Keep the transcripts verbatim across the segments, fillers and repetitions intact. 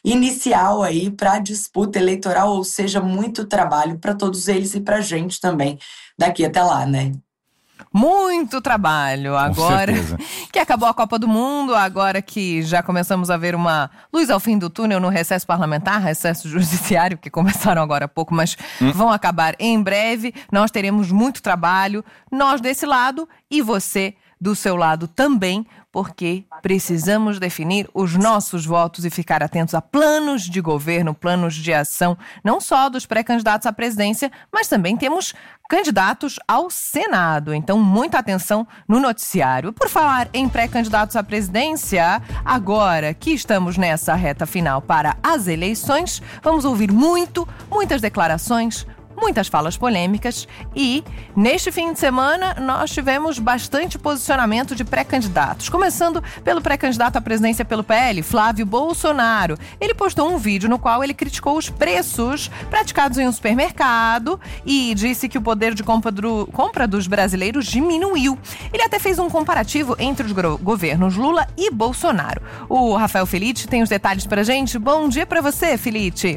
inicial aí para a disputa eleitoral, ou seja, muito trabalho para todos eles e para a gente também daqui até lá, né? Muito trabalho agora que acabou a Copa do Mundo, agora que já começamos a ver uma luz ao fim do túnel no recesso parlamentar, recesso judiciário, que começaram agora há pouco, mas hum. vão acabar em breve. Nós teremos muito trabalho, nós desse lado e você do seu lado também, porque precisamos definir os nossos votos e ficar atentos a planos de governo, planos de ação, não só dos pré-candidatos à presidência, mas também temos candidatos ao Senado. Então, muita atenção no noticiário. Por falar em pré-candidatos à presidência, agora que estamos nessa reta final para as eleições, vamos ouvir muito, muitas declarações, muitas falas polêmicas e, neste fim de semana, nós tivemos bastante posicionamento de pré-candidatos. Começando pelo pré-candidato à presidência pelo P L, Flávio Bolsonaro. Ele postou um vídeo no qual ele criticou os preços praticados em um supermercado e disse que o poder de compra, do, compra dos brasileiros diminuiu. Ele até fez um comparativo entre os go- governos Lula e Bolsonaro. O Rafael Felitti tem os detalhes pra gente. Bom dia pra você, Felitti.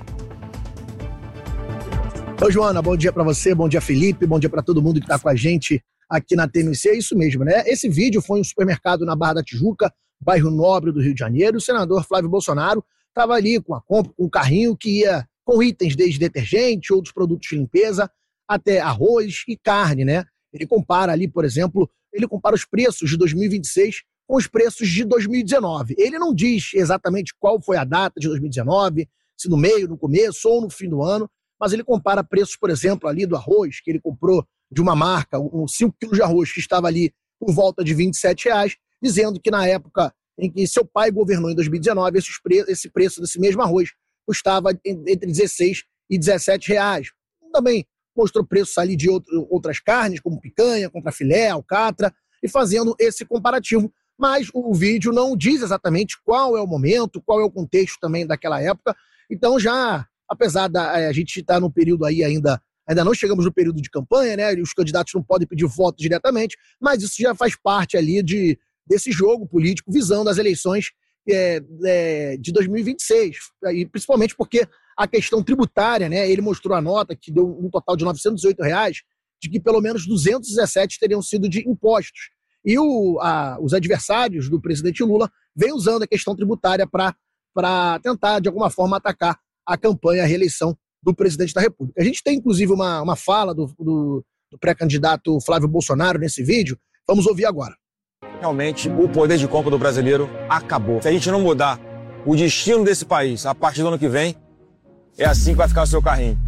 Oi, Joana, bom dia para você, bom dia, Felipe, bom dia para todo mundo que está com a gente aqui na T M C. É isso mesmo, né? Esse vídeo foi em um supermercado na Barra da Tijuca, bairro Nobre do Rio de Janeiro. O senador Flávio Bolsonaro estava ali com a compra, com um carrinho que ia com itens desde detergente, outros produtos de limpeza, até arroz e carne, né? Ele compara ali, por exemplo, ele compara os preços de dois mil e vinte e seis com os preços de dois mil e dezenove. Ele não diz exatamente qual foi a data de dois mil e dezenove, se no meio, no começo ou no fim do ano, mas ele compara preços, por exemplo, ali do arroz, que ele comprou de uma marca, uns cinco quilos de arroz, que estava ali por volta de vinte e sete reais, dizendo que na época em que seu pai governou em dois mil e dezenove, esses pre- esse preço desse mesmo arroz custava entre dezesseis e dezessete reais. Também mostrou preços ali de outro, outras carnes, como picanha, contrafilé, alcatra, e fazendo esse comparativo. Mas o vídeo não diz exatamente qual é o momento, qual é o contexto também daquela época, então já... Apesar da a gente estar no período aí ainda, ainda não chegamos no período de campanha, né? Os candidatos não podem pedir voto diretamente, mas isso já faz parte ali de, desse jogo político visando as eleições é, é, de dois mil e vinte e seis. E principalmente porque a questão tributária, né? Ele mostrou a nota que deu um total de novecentos e oito reais, de que pelo menos duzentos e dezessete teriam sido de impostos. E o, a, os adversários do presidente Lula vêm usando a questão tributária para tentar, de alguma forma, atacar a campanha, a reeleição do presidente da República. A gente tem, inclusive, uma, uma fala do, do, do pré-candidato Flávio Bolsonaro nesse vídeo. Vamos ouvir agora. Realmente, o poder de compra do brasileiro acabou. Se a gente não mudar o destino desse país a partir do ano que vem, é assim que vai ficar o seu carrinho.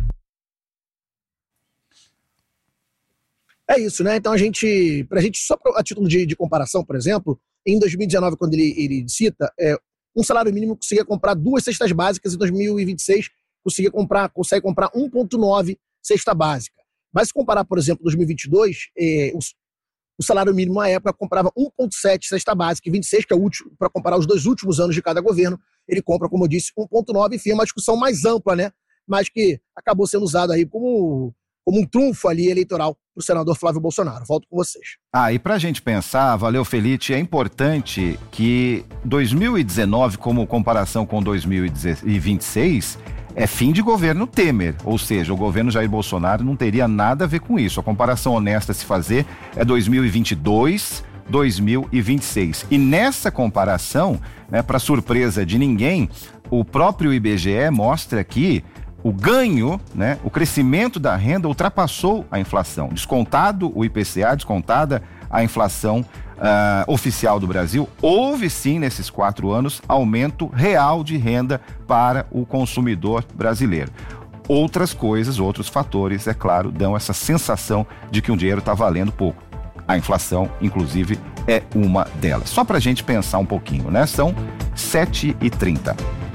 É isso, né? Então, a gente, pra gente, só a título de, de comparação, por exemplo, em dois mil e dezenove, quando ele, ele cita... É, um salário mínimo conseguia comprar duas cestas básicas, em dois mil e vinte e seis conseguia comprar, consegue comprar um vírgula nove cesta básica. Mas se comparar, por exemplo, dois mil e vinte e dois, eh, o, o salário mínimo na época comprava um vírgula sete cesta básica, e vinte e seis, que é o último, para comparar os dois últimos anos de cada governo, ele compra, como eu disse, um vírgula nove, enfim, é uma discussão mais ampla, né? Mas que acabou sendo usado aí como, como um trunfo ali eleitoral para o senador Flávio Bolsonaro. Volto com vocês. Ah, e para a gente pensar, valeu, Felitti, é importante que dois mil e dezenove, como comparação com dois mil e vinte e seis, é fim de governo Temer, ou seja, o governo Jair Bolsonaro não teria nada a ver com isso. A comparação honesta a se fazer é dois mil e vinte e dois, dois mil e vinte e seis. E nessa comparação, né, para surpresa de ninguém, o próprio I B G E mostra que o ganho, né, o crescimento da renda ultrapassou a inflação. Descontado o I P C A, descontada a inflação uh, oficial do Brasil, houve sim nesses quatro anos aumento real de renda para o consumidor brasileiro. Outras coisas, outros fatores, é claro, dão essa sensação de que um dinheiro está valendo pouco. A inflação, inclusive, é uma delas. Só para a gente pensar um pouquinho, né? São sete e trinta.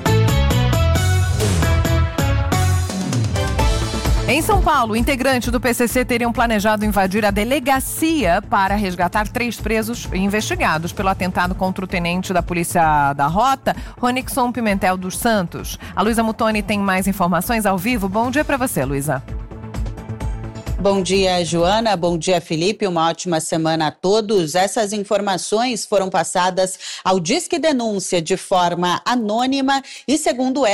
Em São Paulo, integrantes do P C C teriam planejado invadir a delegacia para resgatar três presos investigados pelo atentado contra o tenente da Polícia da Rota, Ronixon Pimentel dos Santos. A Luísa Mutoni tem mais informações ao vivo. Bom dia para você, Luísa. Bom dia, Joana. Bom dia, Felipe. Uma ótima semana a todos. Essas informações foram passadas ao Disque Denúncia de forma anônima e, segundo